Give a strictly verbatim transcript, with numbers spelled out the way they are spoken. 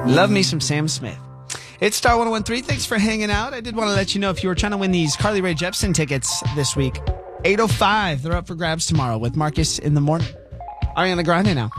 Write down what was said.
Love me some Sam Smith. It's Star one oh one point three. Thanks for hanging out. I did want to let you know if you were trying to win these Carly Rae Jepsen tickets this week, eight oh five, they're up for grabs tomorrow with Marcus in the morning. Ariana Grande now.